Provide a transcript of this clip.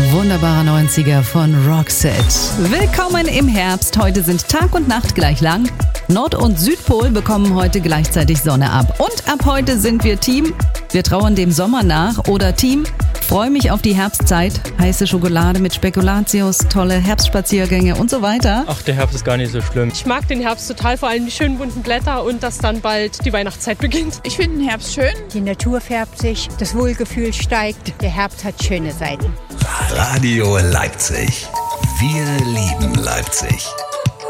Wunderbarer 90er von Roxette. Willkommen im Herbst. Heute sind Tag und Nacht gleich lang. Nord- und Südpol bekommen heute gleichzeitig Sonne ab. Und ab heute sind wir Team, wir trauern dem Sommer nach. Oder Team, freue mich auf die Herbstzeit. Heiße Schokolade mit Spekulatius, tolle Herbstspaziergänge und so weiter. Ach, der Herbst ist gar nicht so schlimm. Ich mag den Herbst total, vor allem die schönen bunten Blätter und dass dann bald die Weihnachtszeit beginnt. Ich finde den Herbst schön. Die Natur färbt sich, das Wohlgefühl steigt. Der Herbst hat schöne Seiten. Radio Leipzig. Wir lieben Leipzig.